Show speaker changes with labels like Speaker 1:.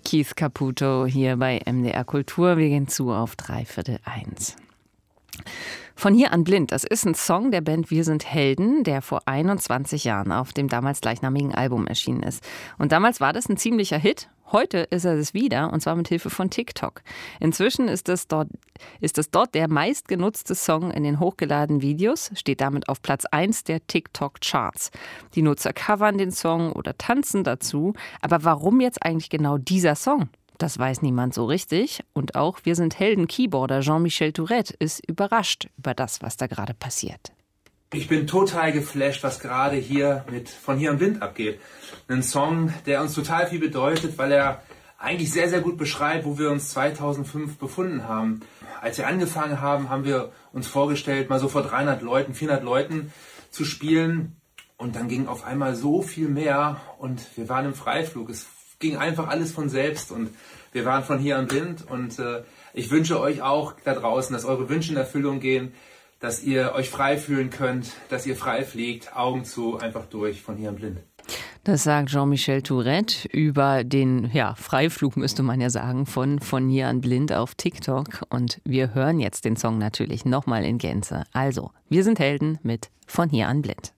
Speaker 1: Keith Caputo hier bei MDR Kultur. Wir gehen zu auf 1:03. Von hier an blind, das ist ein Song der Band Wir sind Helden, der vor 21 Jahren auf dem damals gleichnamigen Album erschienen ist. Und damals war das ein ziemlicher Hit. Heute ist er es wieder, und zwar mit Hilfe von TikTok. Inzwischen ist es dort der meistgenutzte Song in den hochgeladenen Videos, steht damit auf Platz 1 der TikTok-Charts. Die Nutzer covern den Song oder tanzen dazu. Aber warum jetzt eigentlich genau dieser Song? Das weiß niemand so richtig. Und auch Wir sind Helden-Keyboarder Jean-Michel Tourette ist überrascht über das, was da gerade passiert.
Speaker 2: Ich bin total geflasht, was gerade hier mit Von hier an blind abgeht. Ein Song, der uns total viel bedeutet, weil er eigentlich sehr, sehr gut beschreibt, wo wir uns 2005 befunden haben. Als wir angefangen haben, haben wir uns vorgestellt, mal so vor 300 Leuten, 400 Leuten zu spielen. Und dann ging auf einmal so viel mehr und wir waren im Freiflug. Es ging einfach alles von selbst und wir waren von hier an blind. Und ich wünsche euch auch da draußen, dass eure Wünsche in Erfüllung gehen, dass ihr euch frei fühlen könnt, dass ihr frei fliegt, Augen zu, einfach durch, von hier an blind.
Speaker 1: Das sagt Jean-Michel Tourette über den Freiflug, müsste man ja sagen, von hier an blind auf TikTok. Und wir hören jetzt den Song natürlich nochmal in Gänze. Also, Wir sind Helden mit Von hier an blind.